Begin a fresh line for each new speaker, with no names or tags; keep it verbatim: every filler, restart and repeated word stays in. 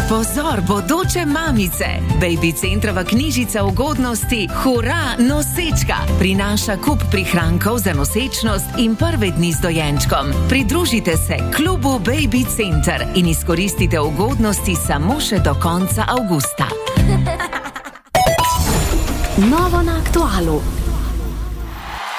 Pozor, bodoče mamice! Baby Centrova knjižica ugodnosti Hura nosečka prinaša kup prihrankov za nosečnost in prve dni z dojenčkom. Pridružite se klubu Baby Center in izkoristite ugodnosti samo še do konca avgusta.
Novo na Aktualu.